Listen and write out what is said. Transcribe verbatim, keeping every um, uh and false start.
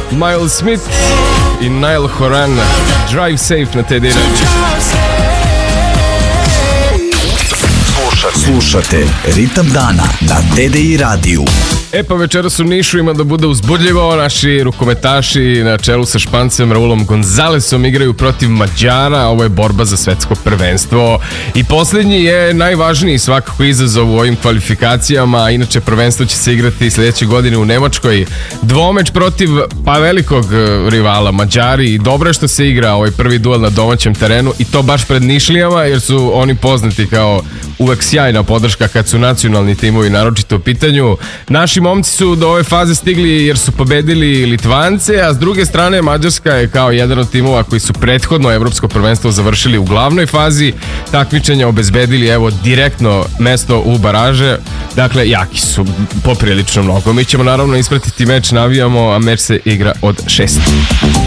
Miles Smith i Niall Horan, Drive Safe na T D Radio. Slušate Ritam dana na T D I radiju. E pa večeras u Nišu ima da bude uzbudljivo. Naši rukometaši na čelu sa Špancem Raulom Gonzalesom igraju protiv Mađara. Ovo je borba za svetsko prvenstvo i posljednji je najvažniji svakako izazov u ovim kvalifikacijama. Inače prvenstvo će se igrati sljedeće godine u Nemačkoj. Dvomeč protiv pa velikog rivala Mađari. I dobro je što se igra ovaj prvi duel na domaćem terenu i to baš pred Nišlijama, jer su oni poznati kao uvek sjajna podrška kad su nacionalni timovi naročito u pitanju. Naši momci su do ove faze stigli jer su pobedili Litvance, a s druge strane Mađarska je kao jedan od timova koji su prethodno evropsko prvenstvo završili u glavnoj fazi takmičenja, obezbedili evo direktno mesto u baraže. Dakle, jaki su poprilično mnogo. Mi ćemo naravno ispratiti meč, navijamo, a meč se igra od šest.